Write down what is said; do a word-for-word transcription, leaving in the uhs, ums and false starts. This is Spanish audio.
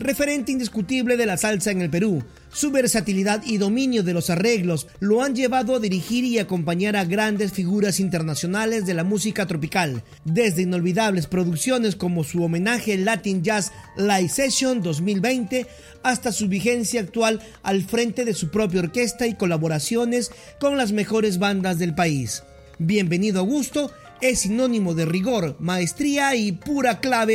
referente indiscutible de la salsa en el Perú. Su versatilidad y dominio de los arreglos lo han llevado a dirigir y acompañar a grandes figuras internacionales de la música tropical, desde inolvidables producciones como su homenaje Latin Jazz Live Session dos mil veinte hasta su vigencia actual al frente de su propia orquesta y colaboraciones con las mejores bandas del país. Bienvenido Augusto es sinónimo de rigor, maestría y pura clave